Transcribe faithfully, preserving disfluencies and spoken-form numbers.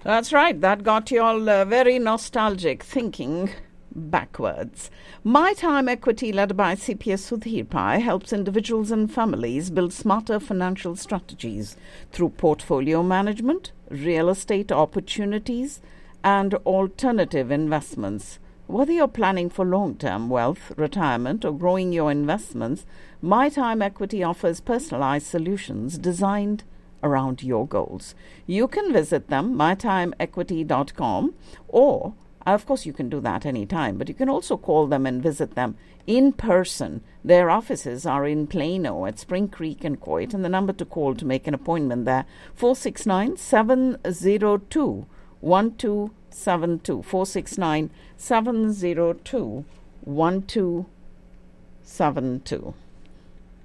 That's right. That got you all uh, very nostalgic, thinking backwards. My Time Equity, led by C P S Sudhir Pai, helps individuals and families build smarter financial strategies through portfolio management, real estate opportunities, and alternative investments. Whether you're planning for long-term wealth, retirement, or growing your investments, My Time Equity offers personalized solutions designed around your goals. You can visit them, my time equity dot com, or, of course, you can do that anytime, but you can also call them and visit them in person. Their offices are in Plano at Spring Creek and Coit, and the number to call to make an appointment there, four six nine, seven zero two, one two seven two, four six nine, seven zero two, one two seven two.